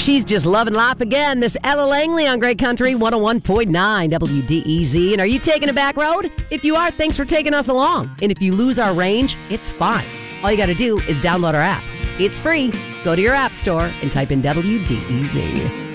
She's just loving life again. Miss Ella Langley on Great Country 101.9 WDEZ. And are you taking a back road? If you are, thanks for taking us along. And if you lose our range, it's fine. All you got to do is download our app. It's free. Go to your app store and type in WDEZ.